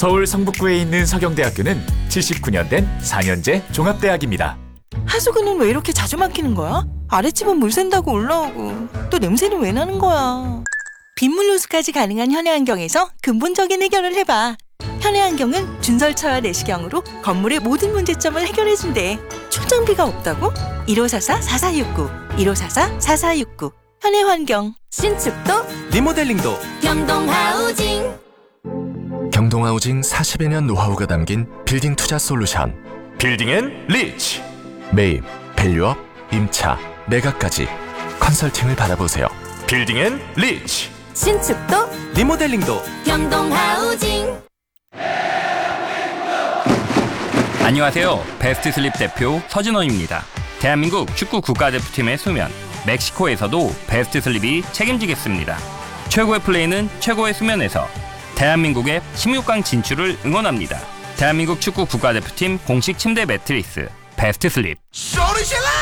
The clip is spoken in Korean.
서울 성북구에 있는 서경대학교는 79년 된 4년제 종합대학입니다. 하수구는 왜 이렇게 자주 막히는 거야? 아랫집은 물 샌다고 올라오고 또 냄새는 왜 나는 거야? 빗물 누수까지 가능한 현해환경에서 근본적인 해결을 해봐. 현해환경은 준설차와 내시경으로 건물의 모든 문제점을 해결해준대. 출장비가 없다고? 1544-4469 1544-4469 현해환경. 신축도 리모델링도 경동하우징. 경동하우징 40여 년 노하우가 담긴 빌딩 투자 솔루션. 빌딩 앤 리치. 매입, 밸류업, 임차, 매각까지 컨설팅을 받아보세요. 빌딩 앤 리치. 신축도 리모델링도 경동하우징. 안녕하세요. 베스트슬립 대표 서진원입니다. 대한민국 축구 국가대표팀의 수면, 멕시코에서도 베스트슬립이 책임지겠습니다. 최고의 플레이는 최고의 수면에서. 대한민국의 16강 진출을 응원합니다. 대한민국 축구 국가대표팀 공식 침대 매트리스 베스트슬립. 소리질러!